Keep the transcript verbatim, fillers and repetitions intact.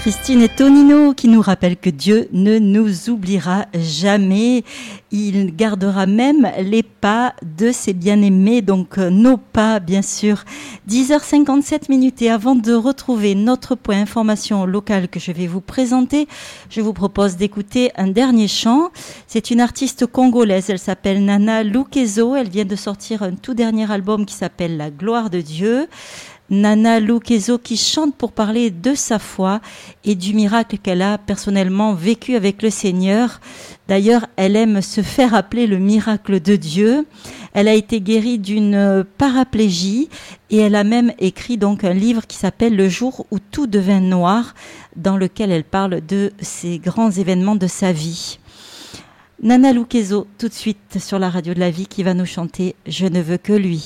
Christine et Tonino qui nous rappellent que Dieu ne nous oubliera jamais. Il gardera même les pas de ses bien-aimés, donc nos pas bien sûr. dix heures cinquante-sept minutes et avant de retrouver notre point information locale que je vais vous présenter, je vous propose d'écouter un dernier chant. C'est une artiste congolaise, elle s'appelle Nana Lukezo, elle vient de sortir un tout dernier album qui s'appelle La gloire de Dieu. Nana Lukezo qui chante pour parler de sa foi et du miracle qu'elle a personnellement vécu avec le Seigneur. D'ailleurs, elle aime se faire appeler le miracle de Dieu. Elle a été guérie d'une paraplégie et elle a même écrit donc un livre qui s'appelle Le jour où tout devint noir, dans lequel elle parle de ces grands événements de sa vie. Nana Lukezo, tout de suite sur la radio de la vie, qui va nous chanter « Je ne veux que lui ».